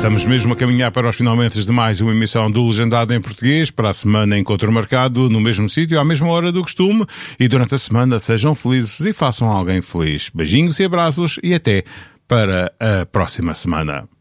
Estamos mesmo a caminhar para os finalmente de mais uma emissão do Legendado em Português. Para a semana, encontro marcado no mesmo sítio, à mesma hora do costume. E durante a semana, sejam felizes e façam alguém feliz. Beijinhos e abraços e até para a próxima semana.